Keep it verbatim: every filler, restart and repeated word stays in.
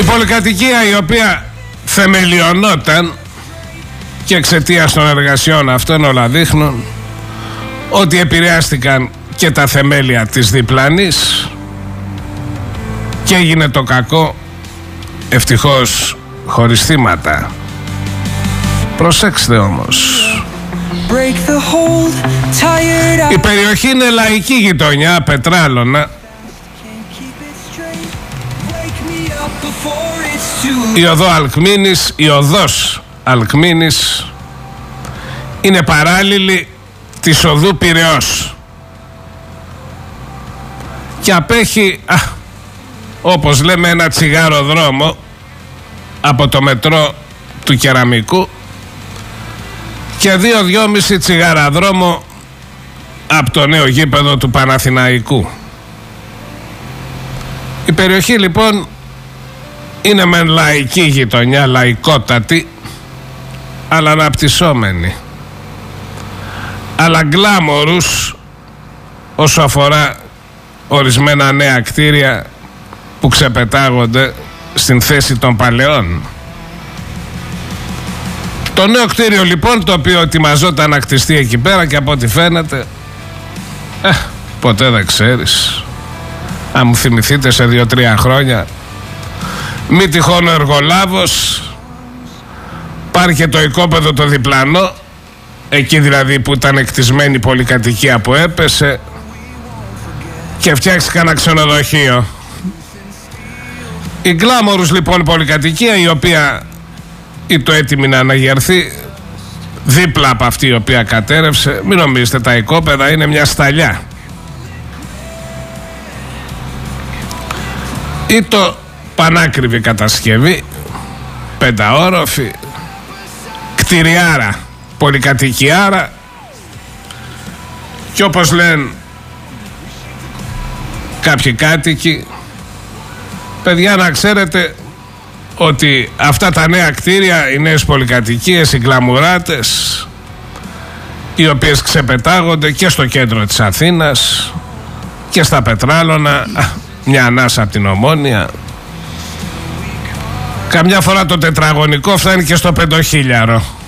Η πολυκατοικία η οποία θεμελιωνόταν και εξαιτίας των εργασιών αυτών, όλα δείχνουν ότι επηρεάστηκαν και τα θεμέλια της διπλανής και έγινε το κακό, ευτυχώς χωρίς θύματα. Προσέξτε όμως, η περιοχή είναι λαϊκή γειτονιά, Πετράλωνα. Η οδό Αλκμήνης, η οδός Αλκμήνης είναι παράλληλη της οδού Πειραιώς και απέχει, α, όπως λέμε, ένα τσιγάρο δρόμο από το μετρό του Κεραμικού και δύο-δυόμιση τσιγάρα δρόμο από το νέο γήπεδο του Παναθηναϊκού. Η περιοχή λοιπόν είναι μεν λαϊκή γειτονιά, λαϊκότατη, αλλά αναπτυσσόμενη, αλλά γκλάμορους όσο αφορά ορισμένα νέα κτίρια που ξεπετάγονται στην θέση των παλαιών. Το νέο κτίριο λοιπόν, το οποίο ετοιμαζόταν να κτιστεί εκεί πέρα και από ό,τι φαίνεται, ε, ποτέ δεν ξέρεις. Αν μου θυμηθείτε σε δύο-τρία χρόνια, μη τυχόν ο εργολάβος πάρει και το οικόπεδο το διπλανό, εκεί δηλαδή που ήταν εκτισμένη η πολυκατοικία που έπεσε, και φτιάξει κανένα ξενοδοχείο. Η γκλάμορους λοιπόν πολυκατοικία, η οποία ή το έτοιμη να αναγερθεί δίπλα από αυτή η οποία κατέρευσε, μην νομίζετε τα οικόπεδα είναι μια σταλιά. Ή το πανάκριβη κατασκευή, πενταόροφη, κτηριάρα, πολυκατοικιάρα, και όπως λένε κάποιοι κάτοικοι, παιδιά, να ξέρετε ότι αυτά τα νέα κτίρια, οι νέες πολυκατοικίες, οι γκλαμουράτες, οι οποίες ξεπετάγονται και στο κέντρο της Αθήνας και στα Πετράλωνα, μια ανάσα από την Ομόνια, καμιά φορά το τετραγωνικό φτάνει και στο πεντοχίλιαρο.